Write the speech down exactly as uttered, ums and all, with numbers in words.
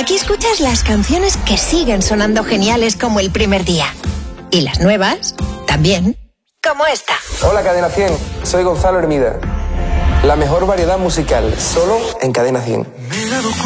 Aquí escuchas las canciones que siguen sonando geniales como el primer día. Y las nuevas, también, como esta. Hola Cadena cien, soy Gonzalo Hermida. La mejor variedad musical, solo en Cadena cien.